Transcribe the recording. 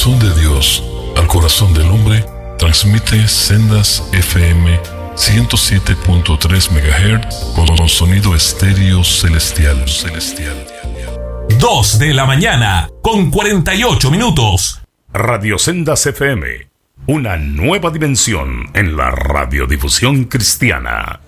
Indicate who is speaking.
Speaker 1: corazón de Dios al corazón del hombre, transmite Sendas FM 107.3 MHz con sonido estéreo celestial.
Speaker 2: 2 de la mañana con 48 minutos.
Speaker 3: Radio Sendas FM, una nueva dimensión en la radiodifusión cristiana.